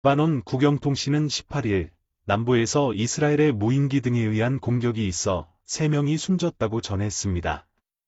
레바논 국영통신은 18일 남부에서 이스라엘의 무인기 등에 의한 공격이 있어 3명이 숨졌다고 전했습니다.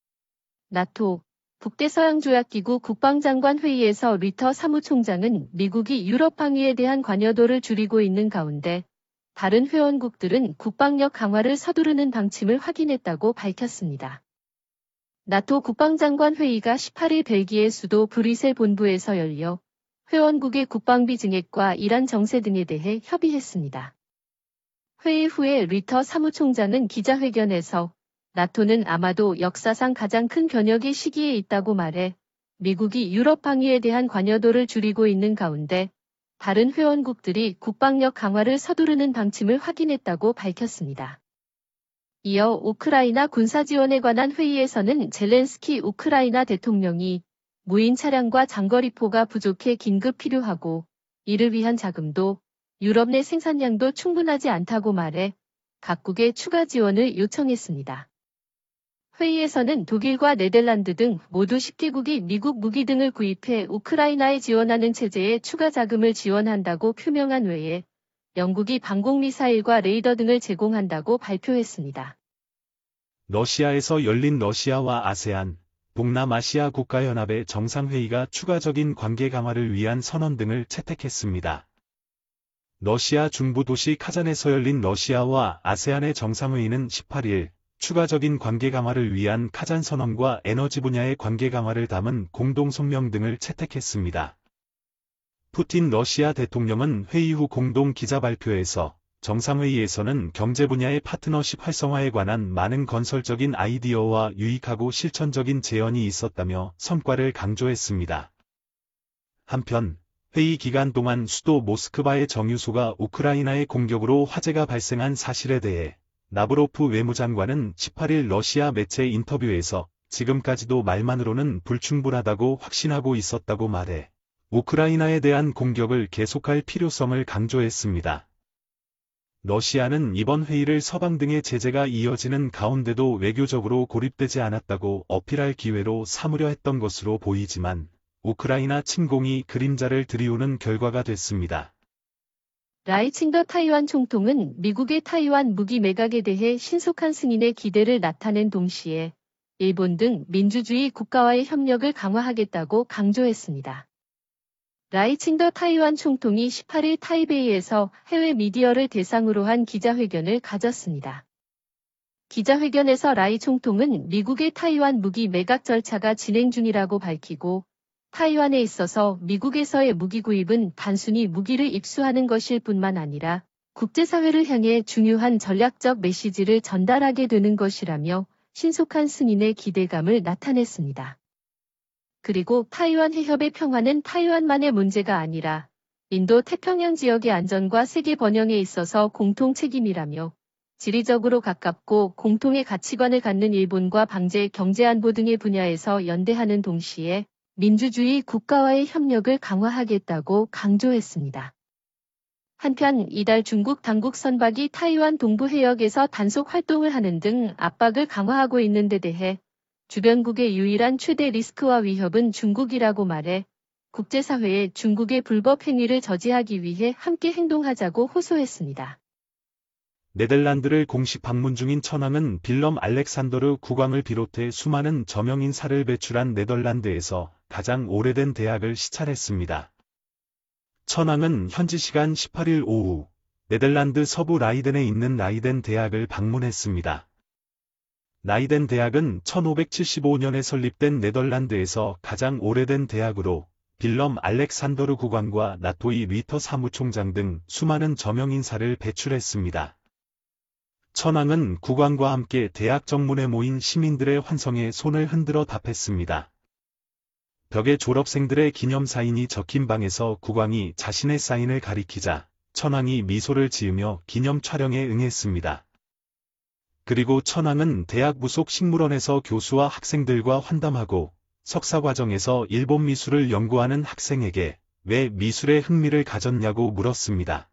나토, 북대서양조약기구 국방장관 회의에서 리터 사무총장은 미국이 유럽 방위에 대한 관여도를 줄이고 있는 가운데 다른 회원국들은 국방력 강화를 서두르는 방침을 확인했다고 밝혔습니다. 나토 국방장관 회의가 18일 벨기에 수도 브뤼셀 본부에서 열려 회원국의 국방비 증액과 이란 정세 등에 대해 협의했습니다. 회의 후에 리터 사무총장은 기자회견에서 나토는 아마도 역사상 가장 큰 변혁의 시기에 있다고 말해 미국이 유럽 방위에 대한 관여도를 줄이고 있는 가운데 다른 회원국들이 국방력 강화를 서두르는 방침을 확인했다고 밝혔습니다. 이어 우크라이나 군사지원에 관한 회의에서는 젤렌스키 우크라이나 대통령이 무인 차량과 장거리포가 부족해 긴급 필요하고 이를 위한 자금도 유럽 내 생산량도 충분하지 않다고 말해 각국의 추가 지원을 요청했습니다. 회의에서는 독일과 네덜란드 등 모두 10개국이 미국 무기 등을 구입해 우크라이나에 지원하는 체제에 추가 자금을 지원한다고 표명한 외에 영국이 방공미사일과 레이더 등을 제공한다고 발표했습니다. 러시아에서 열린 러시아와 아세안, 동남아시아 국가연합의 정상회의가 추가적인 관계 강화를 위한 선언 등을 채택했습니다. 러시아 중부 도시 카잔에서 열린 러시아와 아세안의 정상회의는 18일 추가적인 관계 강화를 위한 카잔 선언과 에너지 분야의 관계 강화를 담은 공동 성명 등을 채택했습니다. 푸틴 러시아 대통령은 회의 후 공동 기자 발표에서 정상회의에서는 경제 분야의 파트너십 활성화에 관한 많은 건설적인 아이디어와 유익하고 실천적인 제언이 있었다며 성과를 강조했습니다. 한편 회의 기간 동안 수도 모스크바의 정유소가 우크라이나의 공격으로 화재가 발생한 사실에 대해 라브로프 외무장관은 18일 러시아 매체 인터뷰에서 지금까지도 말만으로는 불충분하다고 확신하고 있었다고 말해 우크라이나에 대한 공격을 계속할 필요성을 강조했습니다. 러시아는 이번 회의를 서방 등의 제재가 이어지는 가운데도 외교적으로 고립되지 않았다고 어필할 기회로 삼으려 했던 것으로 보이지만 우크라이나 침공이 그림자를 들이우는 결과가 됐습니다. 라이칭더 타이완 총통은 미국의 타이완 무기 매각에 대해 신속한 승인의 기대를 나타낸 동시에 일본 등 민주주의 국가와의 협력을 강화하겠다고 강조했습니다. 라이칭더 타이완 총통이 18일 타이베이에서 해외 미디어를 대상으로 한 기자회견을 가졌습니다. 기자회견에서 라이 총통은 미국의 타이완 무기 매각 절차가 진행 중이라고 밝히고 타이완에 있어서 미국에서의 무기 구입은 단순히 무기를 입수하는 것일 뿐만 아니라 국제사회를 향해 중요한 전략적 메시지를 전달하게 되는 것이라며 신속한 승인의 기대감을 나타냈습니다. 그리고 타이완 해협의 평화는 타이완만의 문제가 아니라 인도 태평양 지역의 안전과 세계 번영에 있어서 공통 책임이라며 지리적으로 가깝고 공통의 가치관을 갖는 일본과 방제, 경제안보 등의 분야에서 연대하는 동시에 민주주의 국가와의 협력을 강화하겠다고 강조했습니다. 한편 이달 중국 당국 선박이 타이완 동부 해역에서 단속 활동을 하는 등 압박을 강화하고 있는 데 대해 주변국의 유일한 최대 리스크와 위협은 중국이라고 말해 국제사회에 중국의 불법 행위를 저지하기 위해 함께 행동하자고 호소했습니다. 네덜란드를 공식 방문 중인 천황은 빌럼 알렉산더르 국왕을 비롯해 수많은 저명 인사를 배출한 네덜란드에서 가장 오래된 대학을 시찰했습니다. 천황은 현지 시간 18일 오후 네덜란드 서부 라이덴에 있는 라이덴 대학을 방문했습니다. 라이덴 대학은 1575년에 설립된 네덜란드에서 가장 오래된 대학으로 빌럼 알렉산더르 국왕과 나토이 리터 사무총장 등 수많은 저명 인사를 배출했습니다. 천황은 국왕과 함께 대학 정문에 모인 시민들의 환성에 손을 흔들어 답했습니다. 벽에 졸업생들의 기념 사인이 적힌 방에서 국왕이 자신의 사인을 가리키자 천황이 미소를 지으며 기념 촬영에 응했습니다. 그리고 천황은 대학 부속 식물원에서 교수와 학생들과 환담하고 석사과정에서 일본 미술을 연구하는 학생에게 왜 미술에 흥미를 가졌냐고 물었습니다.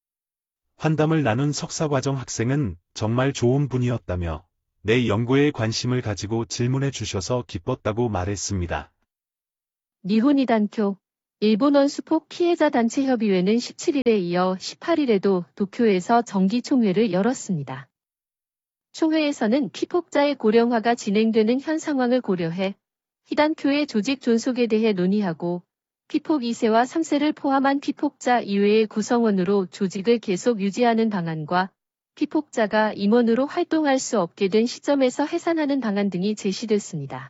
환담을 나눈 석사과정 학생은 정말 좋은 분이었다며 내 연구에 관심을 가지고 질문해 주셔서 기뻤다고 말했습니다. 니혼이단쿄 일본 원수폭 피해자 단체 협의회는 17일에 이어 18일에도 도쿄에서 정기 총회를 열었습니다. 총회에서는 피폭자의 고령화가 진행되는 현 상황을 고려해 히단교의 조직 존속에 대해 논의하고 피폭 2세와 3세를 포함한 피폭자 이외의 구성원으로 조직을 계속 유지하는 방안과 피폭자가 임원으로 활동할 수 없게 된 시점에서 해산하는 방안 등이 제시됐습니다.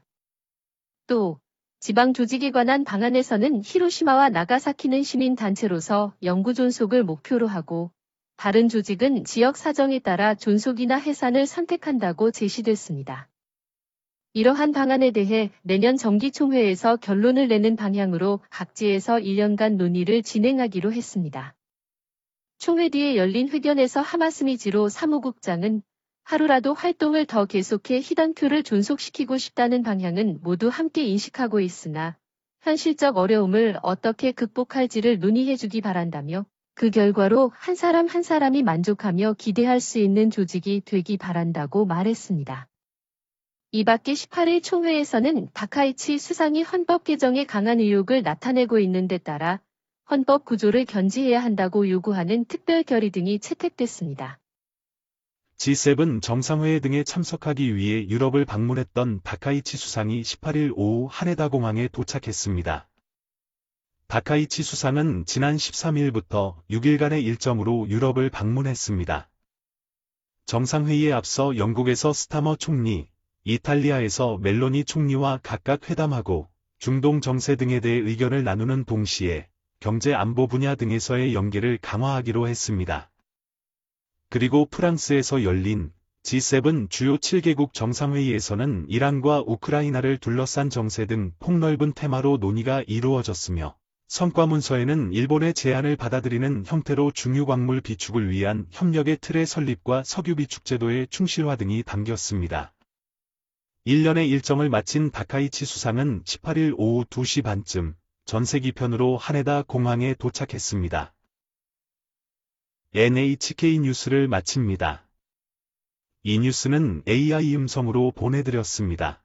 또 지방 조직에 관한 방안에서는 히로시마와 나가사키는 시민단체로서 영구 존속을 목표로 하고 다른 조직은 지역 사정에 따라 존속이나 해산을 선택한다고 제시됐습니다. 이러한 방안에 대해 내년 정기총회에서 결론을 내는 방향으로 각지에서 1년간 논의를 진행하기로 했습니다. 총회 뒤에 열린 회견에서 하마스미지로 사무국장은 하루라도 활동을 더 계속해 히단큐를 존속시키고 싶다는 방향은 모두 함께 인식하고 있으나 현실적 어려움을 어떻게 극복할지를 논의해주기 바란다며 그 결과로 한 사람 한 사람이 만족하며 기대할 수 있는 조직이 되기 바란다고 말했습니다. 이 밖에 18일 총회에서는 다카이치 수상이 헌법 개정에 강한 의욕을 나타내고 있는 데 따라 헌법 구조를 견지해야 한다고 요구하는 특별 결의 등이 채택됐습니다. G7 정상회의 등에 참석하기 위해 유럽을 방문했던 다카이치 수상이 18일 오후 하네다 공항에 도착했습니다. 다카이치 수상은 지난 13일부터 6일간의 일정으로 유럽을 방문했습니다. 정상회의에 앞서 영국에서 스타머 총리, 이탈리아에서 멜로니 총리와 각각 회담하고 중동 정세 등에 대해 의견을 나누는 동시에 경제 안보 분야 등에서의 연계를 강화하기로 했습니다. 그리고 프랑스에서 열린 G7 주요 7개국 정상회의에서는 이란과 우크라이나를 둘러싼 정세 등 폭넓은 테마로 논의가 이루어졌으며 성과문서에는 일본의 제안을 받아들이는 형태로 중유광물 비축을 위한 협력의 틀의 설립과 석유 비축 제도의 충실화 등이 담겼습니다. 1년의 일정을 마친 다카이치 수상은 18일 오후 2시 반쯤 전세기편으로 하네다 공항에 도착했습니다. NHK 뉴스를 마칩니다. 이 뉴스는 AI 음성으로 보내드렸습니다.